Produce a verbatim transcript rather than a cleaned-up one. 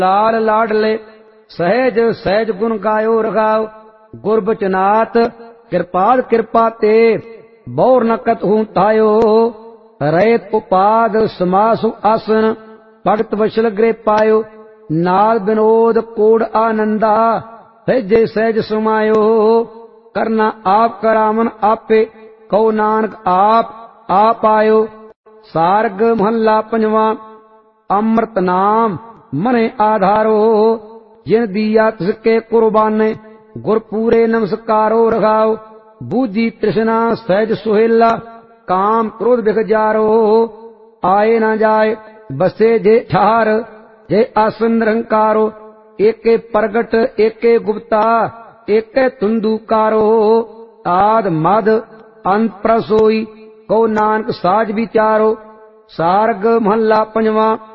लाल लाडले सहज सहज गुण गायो रगाओ। गुर बचनाथ कृपाल कृपा ते बौर नकत हूं तायो। रैत उपाद समासु आसन भगत वशल गृह पायो। नाल विनोद कोड आनंदा सहजे सहज समायो। करना आप करावन आपे कहो नानक आप आप आयो। सारग महला पंजवा अमृत नाम मने आधारो। जिन दिया तिसके कुर्बाने गुर पूरे नमस्कारो रखाओ। बूझी तृष्णा सहज सुहेला काम क्रोध बिख जारो। आए न जाए बसे जे ठार जे आसन निरंकारो। एके प्रगट एके गुप्ता एके तुंदुकारो। आद मद अंत प्रसोई कहो नानक साज विचारो। सारग महला पंजवा